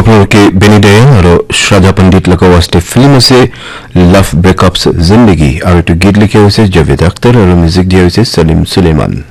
আপোনালোকে বেনি দয়াল আৰু শ্ৰদ্ধা পণ্ডিত লগতে ফিল্ম আছে লাভ ব্ৰেকআপছ জিন্দগী আৰু এইটো গীত লিখা হৈছে জাভেদ আখতাৰ আৰু মিউজিক দিয়া হৈছে সলিম সুলেমান